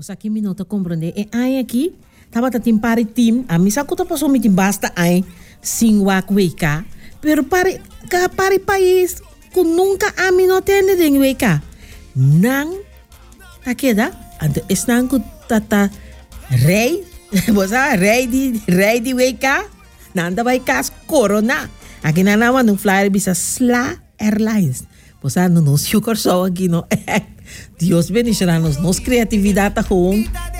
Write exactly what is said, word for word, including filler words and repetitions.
Pois aqui me nota compreender. E aí aqui, tava tá timpari tim, a missa que passou me tim basta aí, sim wak weka. Pero pare, ka pare país, que nunca a mim não tem de weka. Nang, tá queda? Ando esnan que tata rei, você rei de rei de weka, nanda vai cas corona. Aqui na nama no flyer bisa Sla Airlines. Você não nos sucor só aqui no. Dios bendicionar nos, nos criatividade tá com.